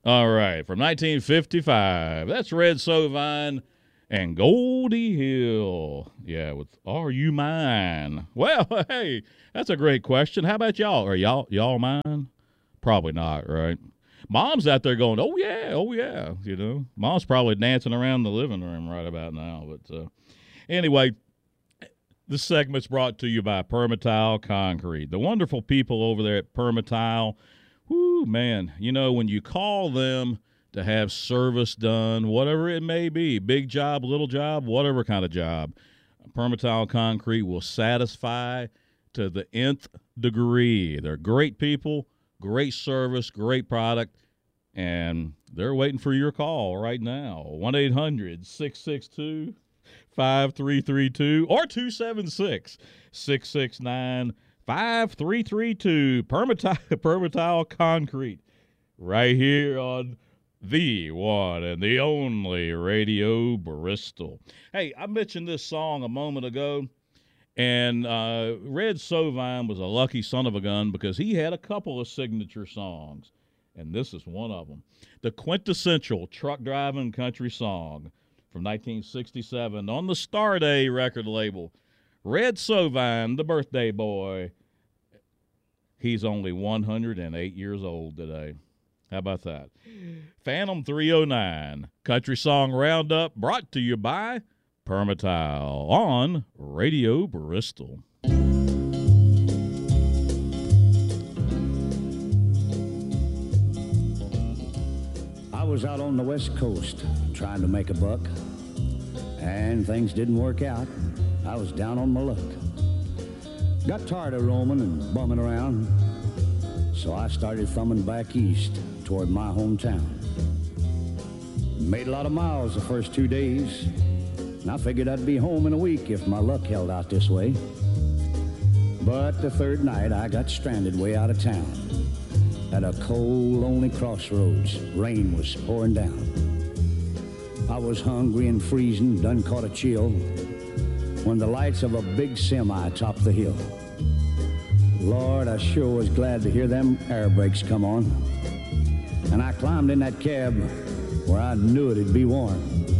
All right, from 1955. That's Red Sovine and Goldie Hill. Yeah, with Are You Mine? Well, hey, that's a great question. How about y'all? Are y'all mine? Probably not, right? Mom's out there going, oh, yeah, you know. Mom's probably dancing around the living room right about now. But anyway, this segment's brought to you by Permatile Concrete. The wonderful people over there at Permatile. Whoo, man, you know, when you call them to have service done, whatever it may be, big job, little job, whatever kind of job, Permatile Concrete will satisfy to the nth degree. They're great people, great service, great product, and they're waiting for your call right now. 1-800-662-5332 or 276-669-5332. Permatile Concrete, right here on the one and the only Radio Bristol. Hey, I mentioned this song a moment ago, and Red Sovine was a lucky son of a gun because he had a couple of signature songs, and this is one of them. The quintessential truck driving country song from 1967 on the Star Day record label. Red Sovine, the birthday boy. He's only 108 years old today. How about that? Phantom 309, Country Song Roundup, brought to you by Permatile on Radio Bristol. I was out on the West Coast trying to make a buck, and things didn't work out. I was down on my luck. Got tired of roaming and bumming around, so I started thumbing back east toward my hometown. Made a lot of miles the first 2 days, and I figured I'd be home in a week if my luck held out this way. But the third night I got stranded way out of town at a cold, lonely crossroads. Rain was pouring down. I was hungry and freezing, done caught a chill, when the lights of a big semi topped the hill. Lord, I sure was glad to hear them air brakes come on. And I climbed in that cab where I knew it'd be warm.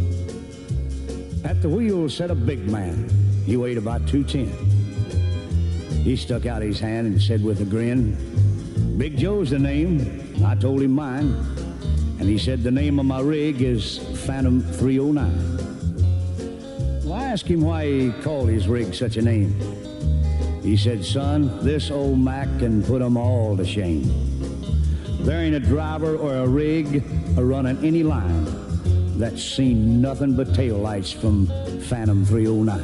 At the wheel sat a big man. He weighed about 210. He stuck out his hand and said with a grin, Big Joe's the name. I told him mine. And he said the name of my rig is Phantom 309. Well, I asked him why he called his rig such a name. He said, son, this old Mac can put 'em all to shame. There ain't a driver or a rig a-running any line that's seen nothing but taillights from Phantom 309.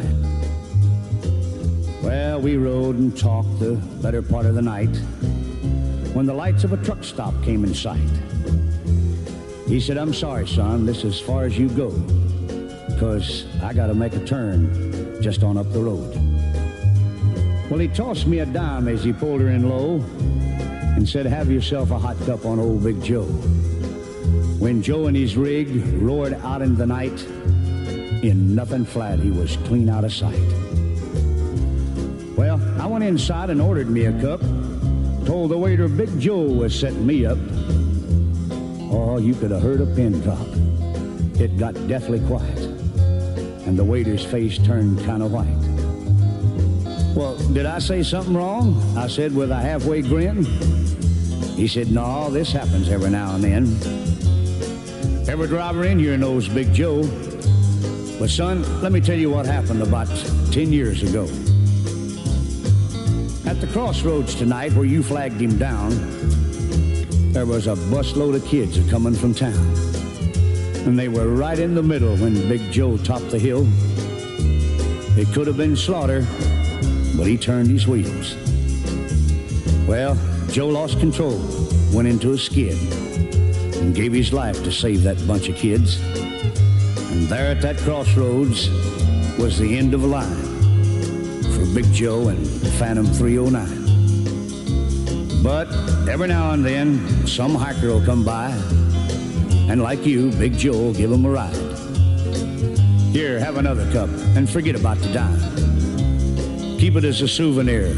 Well, we rode and talked the better part of the night when the lights of a truck stop came in sight. He said, I'm sorry, son, this is as far as you go, 'cause I gotta make a turn just on up the road. Well, he tossed me a dime as he pulled her in low and said, have yourself a hot cup on old Big Joe. When Joe and his rig roared out into the night, in nothing flat, he was clean out of sight. Well, I went inside and ordered me a cup, told the waiter Big Joe was setting me up. Oh, you could have heard a pin drop. It got deathly quiet, and the waiter's face turned kind of white. Well, did I say something wrong? I said with a halfway grin. He said, no, this happens every now and then. Every driver in here knows Big Joe. But son, let me tell you what happened about 10 years ago. At the crossroads tonight where you flagged him down, there was a busload of kids a-coming from town. And they were right in the middle when Big Joe topped the hill. It could have been slaughter, but he turned his wheels. Well, Joe lost control, went into a skid, and gave his life to save that bunch of kids. And there at that crossroads was the end of a line for Big Joe and Phantom 309. But every now and then, some hiker will come by, and like you, Big Joe will give him a ride. Here, have another cup, and forget about the dime. Keep it as a souvenir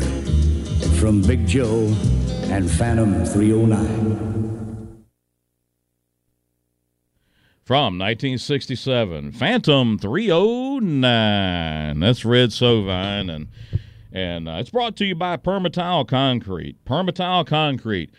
from Big Joe and Phantom 309. from 1967. Phantom 309. That's Red Sovine, and it's brought to you by Permatile Concrete. Permatile Concrete.